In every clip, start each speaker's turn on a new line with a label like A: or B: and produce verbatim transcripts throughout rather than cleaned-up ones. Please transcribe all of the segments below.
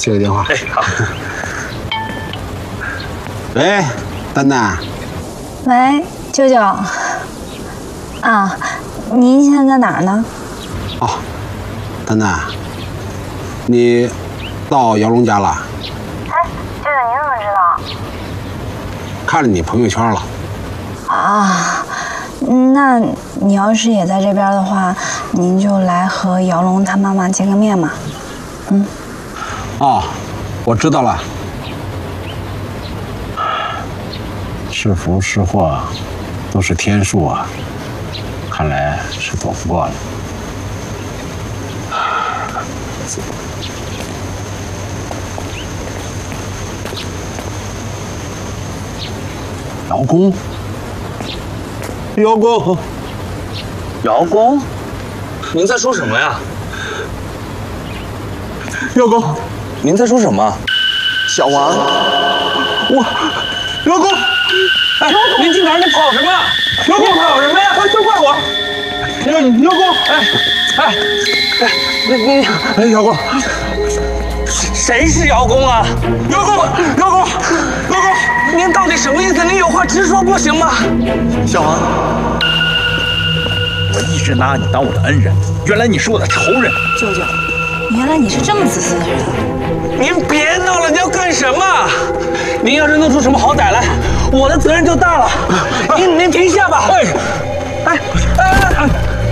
A: 接个电话。
B: 哎，好。
A: 喂，丹丹。
C: 喂，舅舅。啊，您现在在哪儿呢？
A: 哦，丹丹，你到姚龙家了？
C: 哎，舅舅，你怎么知道？
A: 看了你朋友圈了。
C: 啊，那你要是也在这边的话，您就来和姚龙他妈妈见个面嘛。嗯。
A: 哦，我知道了。是福是祸，都是天数啊。看来是躲不过了。姚公，姚公，
B: 姚公，您在说什么呀？
A: 姚公，
B: 您在说什么？
D: 小王，
A: 我，姚公，
B: 哎，您去哪儿？你跑什么？姚公跑什么呀？
A: 都怪我！姚姚公，
B: 哎哎哎，你你
A: 哎，姚公，
B: 谁是姚公啊？
A: 姚公，姚公，姚公，
B: 您到底什么意思？您有话直说不行吗？
D: 小王，我一直拿你当我的恩人，原来你是我的仇人。
C: 舅舅，原来你是这么自私的人。
B: 您别闹了，你要干什么？您要是弄出什么好歹来，我的责任就大了。您您停下吧。哎哎哎哎！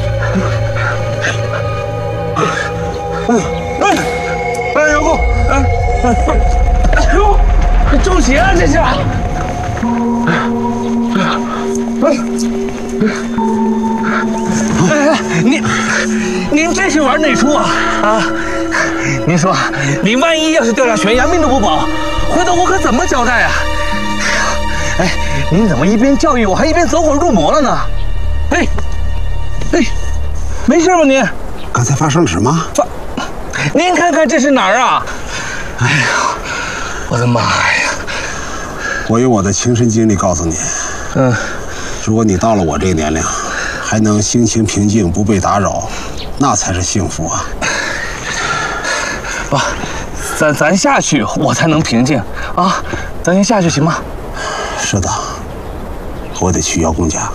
B: 哎哎，姚公，哎哎呦，中邪了这是！哎哎，您您这是玩哪出啊？啊！您说，您万一要是掉下悬崖，命都不保，回头我可怎么交代啊？哎，您怎么一边教育我，还一边走火入魔了呢？哎，哎，没事吧您？
A: 刚才发生了什么？
B: 发，您看看这是哪儿啊？哎呀，我的妈呀！
A: 我用我的亲身经历告诉你，
B: 嗯，
A: 如果你到了我这个年龄，还能心情平静，不被打扰，那才是幸福啊！
B: 爸，咱咱下去，我才能平静啊！咱先下去行吗？
A: 是的，我得去姚公家。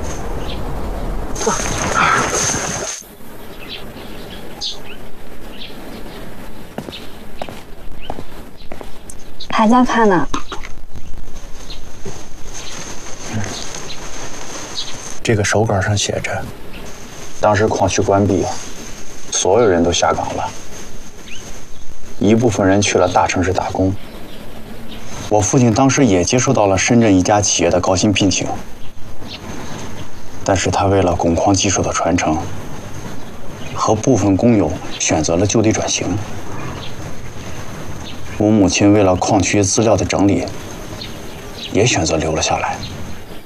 C: 还在看呢。
D: 这个手稿上写着，当时矿区关闭，所有人都下岗了，一部分人去了大城市打工。我父亲当时也接受到了深圳一家企业的高薪聘请，但是他为了汞矿技术的传承，和部分工友选择了就地转型。我母亲为了矿区资料的整理，也选择留了下来。